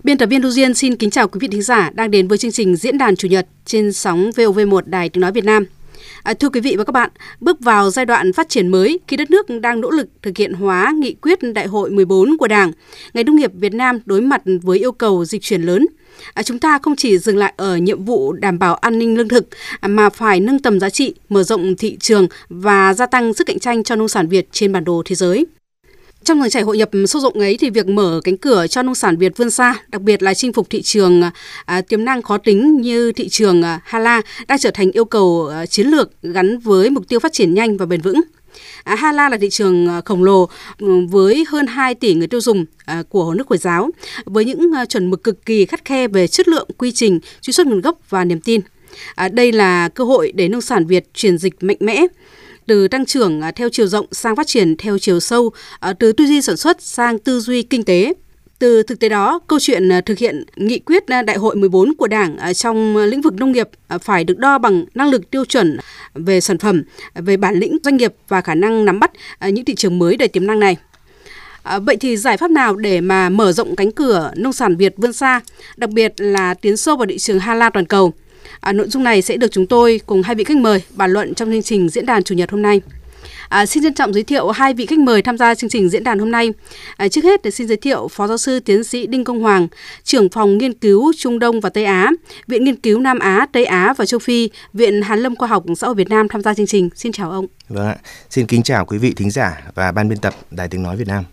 Biên tập viên Thu Duyên xin kính chào quý vị thính giả đang đến với chương trình Diễn đàn Chủ nhật trên sóng VOV1 Đài Tiếng nói Việt Nam. Thưa quý vị và các bạn, bước vào giai đoạn phát triển mới khi đất nước đang nỗ lực thực hiện hóa nghị quyết Đại hội 14 của Đảng, ngành nông nghiệp Việt Nam đối mặt với yêu cầu dịch chuyển lớn. Chúng ta không chỉ dừng lại ở nhiệm vụ đảm bảo an ninh lương thực mà phải nâng tầm giá trị, mở rộng thị trường và gia tăng sức cạnh tranh cho nông sản Việt trên bản đồ thế giới. Trong dòng chảy hội nhập sâu rộng ấy thì việc mở cánh cửa cho nông sản Việt vươn xa, đặc biệt là chinh phục thị trường tiềm năng khó tính như thị trường Hà La đang trở thành yêu cầu chiến lược gắn với mục tiêu phát triển nhanh và bền vững. Hà La là thị trường khổng lồ với hơn 2 tỷ người tiêu dùng của Hồ nước Hồi giáo, với những chuẩn mực cực kỳ khắt khe về chất lượng, quy trình, truy xuất nguồn gốc và niềm tin. Đây là cơ hội để nông sản Việt chuyển dịch mạnh mẽ, từ tăng trưởng theo chiều rộng sang phát triển theo chiều sâu, từ tư duy sản xuất sang tư duy kinh tế. Từ thực tế đó, câu chuyện thực hiện nghị quyết Đại hội 14 của Đảng trong lĩnh vực nông nghiệp phải được đo bằng năng lực tiêu chuẩn về sản phẩm, về bản lĩnh doanh nghiệp và khả năng nắm bắt những thị trường mới đầy tiềm năng này. Vậy thì giải pháp nào để mà mở rộng cánh cửa nông sản Việt vươn xa, đặc biệt là tiến sâu vào thị trường Hà La toàn cầu? Nội dung này sẽ được chúng tôi cùng hai vị khách mời bàn luận trong chương trình Diễn đàn Chủ nhật hôm nay. Xin trân trọng giới thiệu hai vị khách mời tham gia chương trình diễn đàn hôm nay. Trước hết xin giới thiệu Phó Giáo sư Tiến sĩ Đinh Công Hoàng, trưởng phòng nghiên cứu Trung Đông và Tây Á, Viện Nghiên cứu Nam Á, Tây Á và Châu Phi, Viện Hàn lâm Khoa học Xã hội Việt Nam tham gia chương trình. Xin chào ông. Vâng ạ. Xin kính chào quý vị thính giả và ban biên tập Đài Tiếng nói Việt Nam.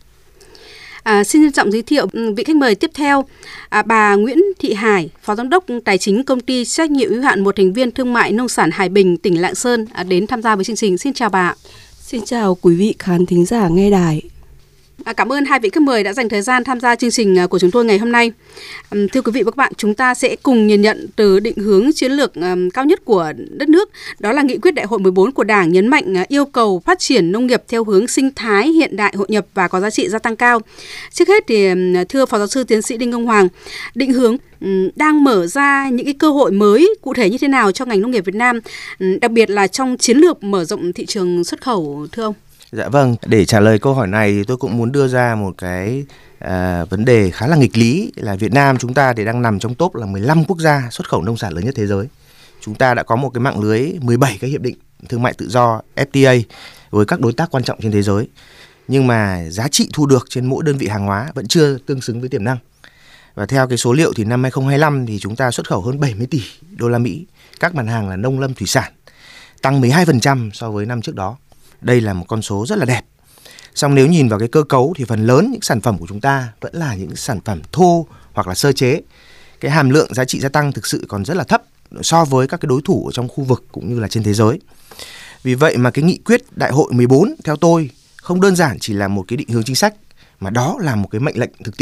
Xin trân trọng giới thiệu vị khách mời tiếp theo, bà Nguyễn Thị Hải, Phó Giám đốc Tài chính Công ty trách nhiệm hữu hạn một thành viên thương mại nông sản Hải Bình, tỉnh Lạng Sơn đến tham gia với chương trình. Xin chào bà. Xin chào quý vị khán thính giả nghe đài. Cảm ơn hai vị khách mời đã dành thời gian tham gia chương trình của chúng tôi ngày hôm nay. Thưa quý vị và các bạn, chúng ta sẽ cùng nhìn nhận từ định hướng chiến lược cao nhất của đất nước, đó là nghị quyết Đại hội 14 của Đảng nhấn mạnh yêu cầu phát triển nông nghiệp theo hướng sinh thái, hiện đại, hội nhập và có giá trị gia tăng cao. Trước hết thì thưa Phó Giáo sư Tiến sĩ Đinh Công Hoàng, định hướng đang mở ra những cái cơ hội mới cụ thể như thế nào cho ngành nông nghiệp Việt Nam, đặc biệt là trong chiến lược mở rộng thị trường xuất khẩu, thưa ông? Dạ vâng, để trả lời câu hỏi này thì tôi cũng muốn đưa ra một cái vấn đề khá là nghịch lý là Việt Nam chúng ta thì đang nằm trong top là 15 quốc gia xuất khẩu nông sản lớn nhất thế giới. Chúng ta đã có một cái mạng lưới 17 cái hiệp định thương mại tự do FTA với các đối tác quan trọng trên thế giới. Nhưng mà giá trị thu được trên mỗi đơn vị hàng hóa vẫn chưa tương xứng với tiềm năng. Và theo cái số liệu thì năm 2025 thì chúng ta xuất khẩu hơn 70 tỷ đô la Mỹ, các mặt hàng là nông lâm thủy sản, tăng 12% so với năm trước đó. Đây là một con số rất là đẹp. Song nếu nhìn vào cái cơ cấu thì phần lớn những sản phẩm của chúng ta vẫn là những sản phẩm thô hoặc là sơ chế. Cái hàm lượng giá trị gia tăng thực sự còn rất là thấp so với các cái đối thủ ở trong khu vực cũng như là trên thế giới. Vì vậy mà cái nghị quyết Đại hội 14 theo tôi không đơn giản chỉ là một cái định hướng chính sách, mà đó là một cái mệnh lệnh thực tiễn.